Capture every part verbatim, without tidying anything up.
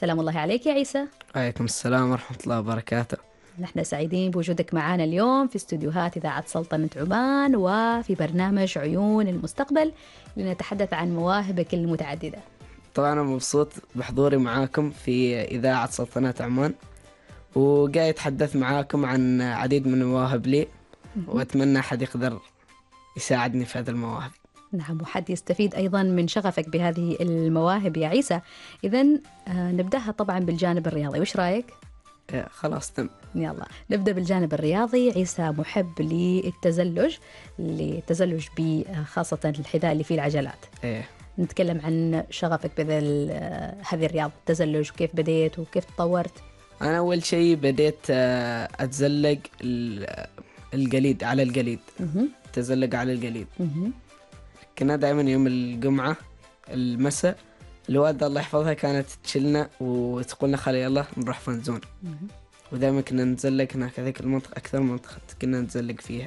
سلام الله عليك يا عيسى. عليكم السلام ورحمة الله وبركاته. نحن سعيدين بوجودك معنا اليوم في استوديوهات إذاعة سلطنة عمان وفي برنامج عيون المستقبل لنتحدث عن مواهبك المتعددة. طبعا أنا مبسوط بحضوري معاكم في إذاعة سلطنة عمان، وقاعد أتحدث معاكم عن عديد من المواهب لي، وأتمنى أحد يقدر يساعدني في هذه المواهب. نعم، وحد يستفيد أيضا من شغفك بهذه المواهب يا عيسى. إذن آه نبدأها طبعا بالجانب الرياضي، وش رأيك؟ إيه خلاص تم. يلا نبدأ بالجانب الرياضي. عيسى محب للتزلج للتزلج بخاصة الحذاء اللي فيه العجلات. إيه. نتكلم عن شغفك بهذه هذه الرياضة، التزلج، وكيف بديت وكيف تطورت؟ أنا أول شيء بديت أتزلق الجليد على الجليد. تزلق على الجليد. كنا دائما يوم الجمعة المساء الوالدة الله يحفظها كانت تشلنا وتقولنا خلي يلا نروح فنزون، ودائما كنا نتزلق هناك هذيك المنطقة، أكثر منطقة كنا نتزلق فيها.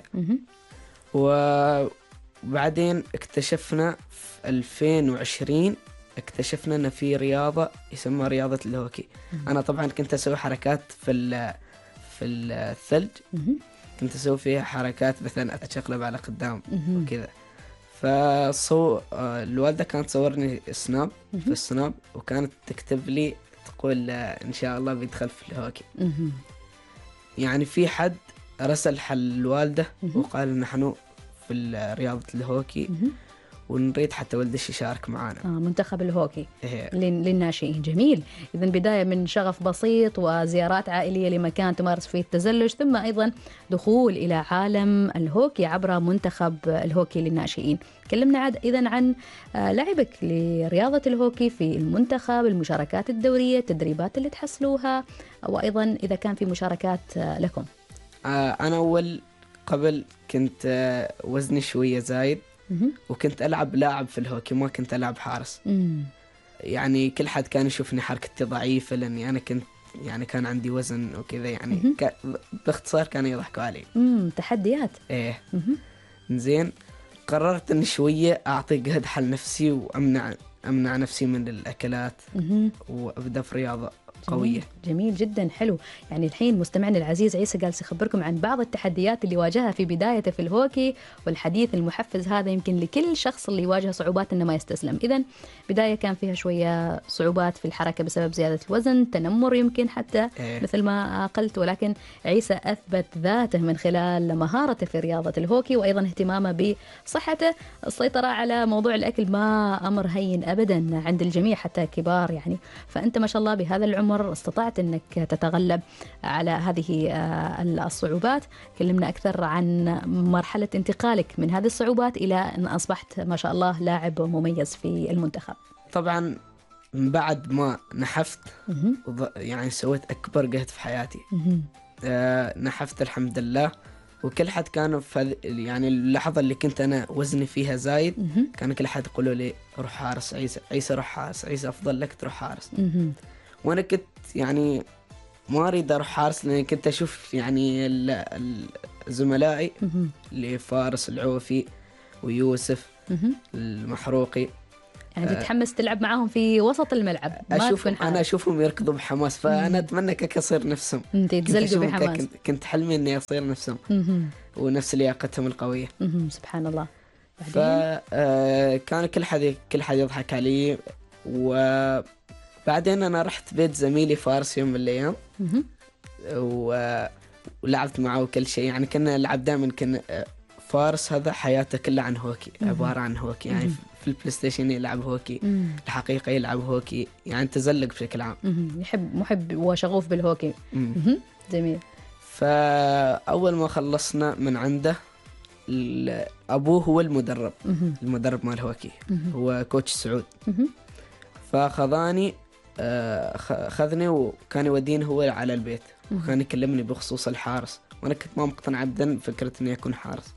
وبعدين اكتشفنا في ألفين وعشرين اكتشفنا أن في رياضة يسمى رياضة الهوكي. أنا طبعا كنت أسوي حركات في في الثلج، كنت أسوي فيها حركات مثلا أتشقلب على قدام وكذا. فصو الوالدة كانت تصورني سناب في السناب، وكانت تكتب لي تقول إن شاء الله بيدخل في الهوكي. يعني في حد رسل حل الوالدة وقال نحن في رياضة الهوكي ونريد حتى ولدش يشارك معنا. آه منتخب الهوكي إيه. للناشئين. جميل. إذن بداية من شغف بسيط وزيارات عائلية لمكان تمارس فيه التزلج، ثم أيضا دخول إلى عالم الهوكي عبر منتخب الهوكي للناشئين. كلمنا عاد إذن عن لعبك لرياضة الهوكي في المنتخب، المشاركات الدورية، التدريبات اللي تحصلوها، وأيضا إذا كان في مشاركات لكم. آه أنا أول قبل كنت وزني شوية زايد، وكنت ألعب لاعب في الهوكي، ما كنت ألعب حارس. مم. يعني كل حد كان يشوفني حركتي ضعيفة لأني أنا كنت يعني كان عندي وزن وكذا، يعني ك... باختصار كانوا يضحكوا علي. امم تحديات. إيه. زين قررت إني شوية أعطي جهد حل نفسي وأمنع أمنع نفسي من الأكلات. مم. وأبدأ في رياضة قوية. جميل جدا، حلو. يعني الحين مستمعنا العزيز عيسى جالس يخبركم عن بعض التحديات اللي واجهها في بدايته في الهوكي، والحديث المحفز هذا يمكن لكل شخص اللي يواجه صعوبات انه ما يستسلم. اذا بداية كان فيها شوية صعوبات في الحركة بسبب زيادة الوزن، تنمر يمكن حتى إيه. مثل ما قلت، ولكن عيسى أثبت ذاته من خلال مهارته في رياضة الهوكي وأيضا اهتمامه بصحته. السيطرة على موضوع الأكل ما أمر هين أبدا عند الجميع حتى كبار يعني، فأنت ما شاء الله بهذا العمر استطعت أنك تتغلب على هذه الصعوبات. كلمنا أكثر عن مرحلة انتقالك من هذه الصعوبات إلى أن أصبحت ما شاء الله لاعب مميز في المنتخب. طبعا بعد ما نحفت يعني سويت أكبر جهد في حياتي. آه نحفت الحمد لله، وكل حد كان في يعني اللحظة اللي كنت أنا وزني فيها زايد كان كل حد يقولوا لي روح حارس عيسى، عيسى روح حارس، عيسى أفضل لك تروح حارس. وأنا كنت يعني ما أريد أروح حارس، لأن كنت أشوف يعني زملائي اللي فارس العوفي ويوسف المحروقي، يعني تتحمس تلعب معاهم في وسط الملعب. ما أشوف أنا أشوفهم يركضوا بحماس، فأنا أتمنى كك أصير نفسهم. أنت تزلقوا بحماس. كنت, كنت حلمي إني أصير نفسهم ونفس لياقتهم القوية. سبحان الله. فكان كل حد كل حد يضحك علي. وبعدين أنا رحت بيت زميلي فارس يوم من الأيام ولعبت معه وكل شيء، يعني كنا نلعب دائما. كنا فارس هذا حياته كلها عن هوكي، عبارة عن هوكي. يعني في البلاي ستيشن يلعب هوكي، الحقيقة يلعب هوكي، يعني تزلق بشكل عام. يحب محب وشغوف بالهوكي. جميل. فأول ما خلصنا من عنده أبوه هو المدرب المدرب مال الهوكي، هو كوتش سعود. فخذاني خذني وكان يوديني هو على البيت، وكان يكلمني بخصوص الحارس، وأنا كنت ما مقتنع أبدا فكرة إني أكون حارس.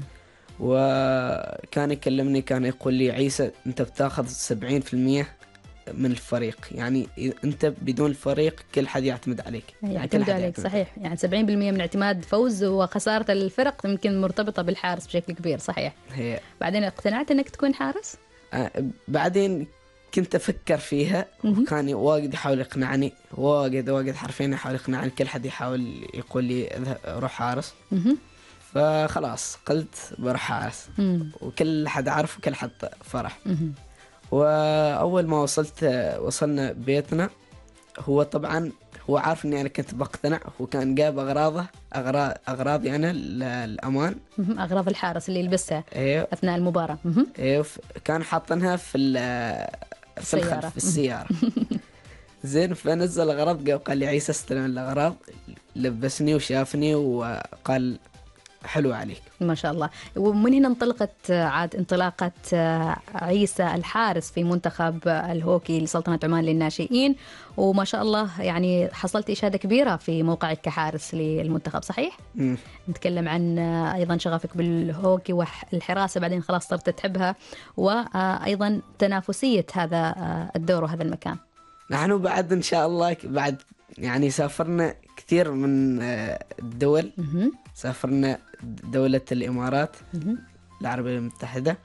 وكان يكلمني كان يقول لي عيسى أنت بتاخذ سبعين في المية من الفريق، يعني أنت بدون الفريق كل حد يعتمد عليك. يعني يعتمد عليك يعتمد. صحيح، يعني سبعين بالمية من اعتماد فوز وخسارة الفرق يمكن مرتبطة بالحارس بشكل كبير. صحيح. هي. بعدين اقتنعت أنك تكون حارس؟ آه بعدين كنت أفكر فيها، وكان واجد يحاول يقنعني، واجد واجد حرفيا يحاول يقنعني، كل حد يحاول يقول لي اذهب روح حارس. فخلاص قلت بروح حارس، وكل حد عارف وكل حد فرح. وأول ما وصلت وصلنا بيتنا، هو طبعا هو عارف إني أنا كنت بقتنع، وكان جاب أغراضه أغراض أغراضي أنا للأمان، أغراض الحارس اللي يلبسها أيوه أثناء المباراة. أيوه كان حاطنها في في الخلف في السيارة. زين، فنزل أغراض وقال لي عيسى استلم الأغراض، لبسني وشافني وقال حلو عليك. ما شاء الله. ومن هنا انطلقت عاد انطلاقة عيسى الحارس في منتخب الهوكي لسلطنة عمان للناشئين، وما شاء الله يعني حصلت إشادة كبيرة في موقعك كحارس للمنتخب، صحيح؟ مم. نتكلم عن أيضا شغفك بالهوكي والحراسة، بعدين خلاص صرت تحبها، وأيضا تنافسية هذا الدور وهذا المكان. نحن بعد إن شاء الله بعد يعني سافرنا كثير من الدول. سافرنا دولة الإمارات العربية المتحدة،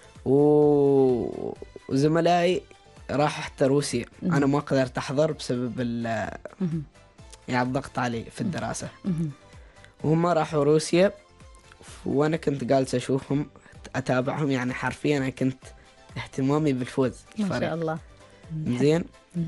وزملائي راحوا حتى روسيا. أنا ما قدرت أحضر بسبب يعني الضغط علي في الدراسة، وهم راحوا روسيا، وأنا كنت جالس أشوفهم أتابعهم، يعني حرفيا أنا كنت اهتمامي بالفوز ما شاء الله. زين.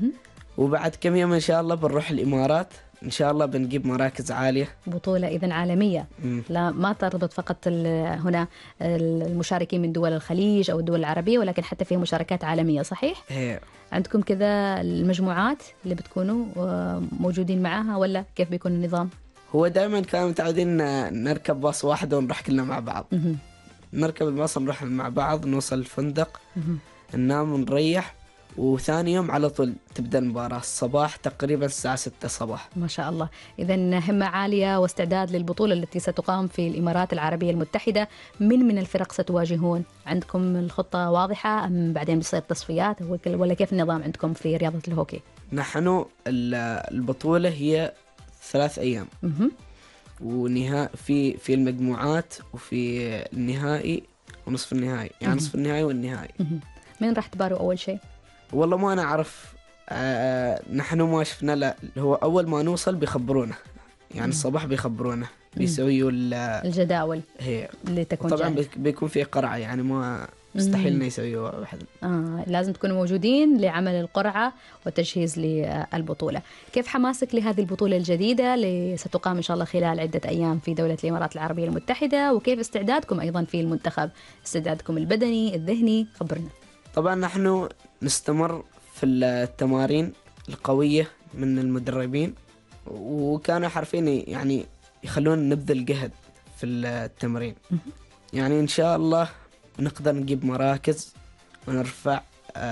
وبعد كم يوم إن شاء الله بنروح الإمارات، إن شاء الله بنجيب مراكز عالية، بطولة إذن عالمية. مم. لا ما تربط فقط هنا المشاركين من دول الخليج أو الدول العربية، ولكن حتى فيها مشاركات عالمية، صحيح؟ هي. عندكم كذا المجموعات اللي بتكونوا موجودين معاها، ولا كيف بيكون النظام؟ هو دائما كانوا متعودين نركب باص واحد ونروح كلنا مع بعض. مم. نركب الباص نروح مع بعض، نوصل الفندق، مم. ننام ونريح، وثاني يوم على طول تبدأ المباراة الصباح تقريبا الساعة ستة الصباح. ما شاء الله. إذن همة عالية واستعداد للبطولة التي ستقام في الإمارات العربية المتحدة. من من الفرق ستواجهون؟ عندكم الخطة واضحة أم بعدين بصير تصفيات، ولا كيف النظام عندكم في رياضة الهوكي؟ نحن البطولة هي ثلاث أيام، م- ونهاية في في المجموعات وفي النهائي ونصف النهائي، يعني م- نصف النهائي والنهائي. م- مين راح تباروا أول شيء؟ والله ما أنا أعرف. آه نحن ما شفنا، لا هو أول ما نوصل بيخبرونا، يعني مم. الصباح بيخبرونا، بيسويوا الجداول هي اللي تكون طبعا جاهز. بيكون في قرعة، يعني ما مستحيل إنه يسويوا واحد. آه لازم تكونوا موجودين لعمل القرعة والتجهيز للبطولة. كيف حماسك لهذه البطولة الجديدة اللي ستقام إن شاء الله خلال عدة أيام في دولة الإمارات العربية المتحدة، وكيف استعدادكم أيضا في المنتخب، استعدادكم البدني الذهني؟ خبرنا. طبعا نحن نستمر في التمارين القوية من المدربين، وكانوا حرفين يعني يخلون نبذل جهد في التمرين. يعني إن شاء الله نقدر نجيب مراكز ونرفع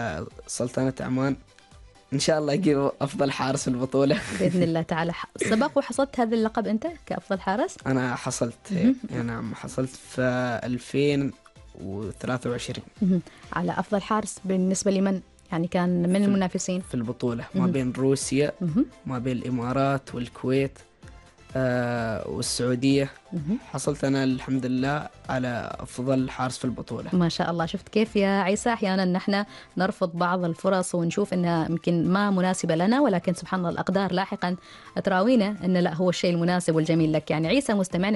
سلطنة عمان، إن شاء الله يجيب أفضل حارس في البطولة بإذن الله تعالى. سبق وحصلت هذا اللقب أنت كأفضل حارس؟ أنا حصلت، نعم حصلت في ألفين وثلاثة وعشرين على أفضل حارس. بالنسبة لمن يعني كان من المنافسين في البطولة؟ ما بين روسيا، ما بين الإمارات والكويت آه والسعودية. حصلت أنا الحمد لله على أفضل حارس في البطولة. ما شاء الله. شفت كيف يا عيسى؟ أحيانا نحن نرفض بعض الفرص ونشوف إنها يمكن ما مناسبة لنا، ولكن سبحان الله الأقدار لاحقا تراوينا إن لا، هو الشيء المناسب والجميل لك. يعني عيسى مستمعنا